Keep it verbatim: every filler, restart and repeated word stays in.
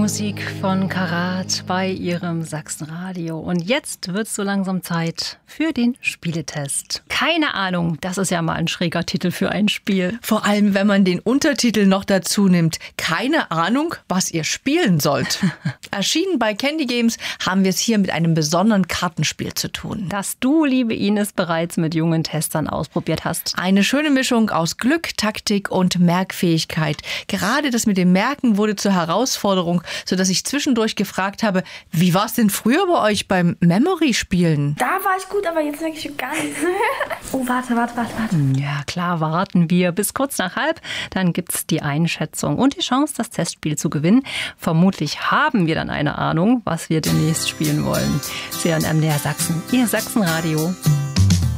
Musik von Karat bei Ihrem Sachsenradio. Und jetzt wird es so langsam Zeit für den Spieletest. Keine Ahnung, das ist ja mal ein schräger Titel für ein Spiel. Vor allem, wenn man den Untertitel noch dazu nimmt. Keine Ahnung, was ihr spielen sollt. Erschienen bei Candy Games haben wir es hier mit einem besonderen Kartenspiel zu tun. Das du, liebe Ines, bereits mit jungen Testern ausprobiert hast. Eine schöne Mischung aus Glück, Taktik und Merkfähigkeit. Gerade das mit dem Merken wurde zur Herausforderung, sodass ich zwischendurch gefragt habe, wie war es denn früher bei euch beim Memory-Spielen? Da war ich gut, aber jetzt merke ich gar nichts. Oh, warte, warte, warte, warte. Ja, klar, warten wir bis kurz nach halb. Dann gibt's die Einschätzung und die Chance, das Testspiel zu gewinnen. Vermutlich haben wir dann eine Ahnung, was wir demnächst spielen wollen. Sie hören M D R Sachsen, Ihr Sachsenradio.